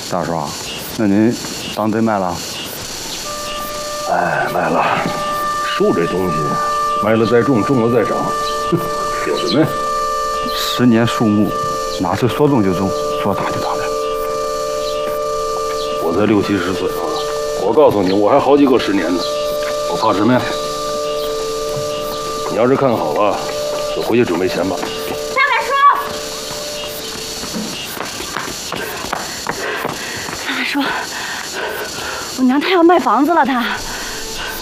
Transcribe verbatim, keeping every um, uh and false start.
大叔啊，那您当真卖了？ 哎，卖了。树这东西，埋了再种，种了再长，有什么呀？ 十年树木，哪是说种就种，说长就长的？ 我才六七十岁啊！我告诉你，我还好几个十年呢，我怕什么呀？你要是看好了，就回去准备钱吧。 大马叔，大马叔，我娘她要卖房子了，她。